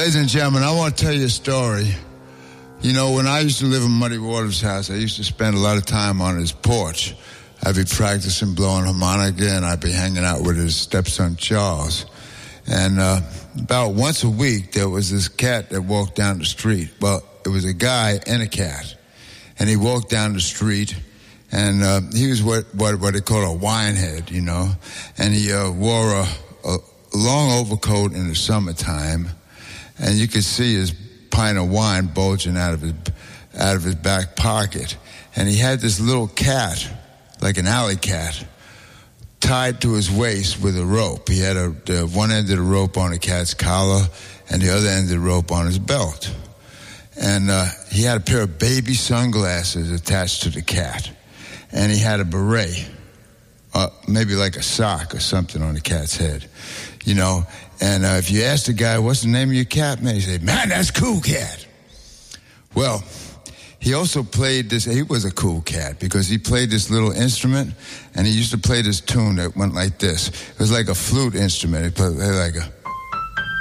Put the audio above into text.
Ladies and gentlemen, I want to tell you a story. You know, when I used to live in Muddy Waters' house, I used to spend a lot of time on his porch. I'd be practicing blowing harmonica, and I'd be hanging out with his stepson, Charles. And about once a week, there was this cat that walked down the street. Well, it was a guy and a cat. And he walked down the street, and he was what they call a winehead, you know. And he wore a long overcoat in the summertime, and you could see his pint of wine bulging out of his back pocket. And he had this little cat, like an alley cat, tied to his waist with a rope. He had the one end of the rope on the cat's collar and the other end of the rope on his belt. And he had a pair of baby sunglasses attached to the cat. And he had a beret, maybe like a sock or something on the cat's head, you know. And if you ask the guy, what's the name of your cat, man, he said, man, that's Cool Cat. Well, he also played this, he was a cool cat because he played this little instrument, and he used to play this tune that went like this. It was like a flute instrument. He played like a...